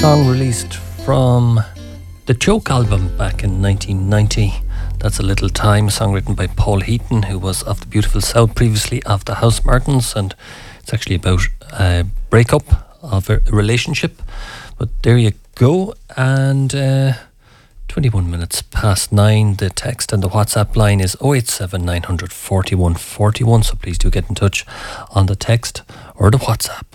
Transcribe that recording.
song released from the Choke album back in 1990. That's A Little Time, a song written by Paul Heaton, who was of the Beautiful South, previously of the Housemartins, and it's actually about a breakup of a relationship. But there you go, and 21 minutes past 9. The text and the WhatsApp line is 087 900 41 41, so please do get in touch on the text or the WhatsApp.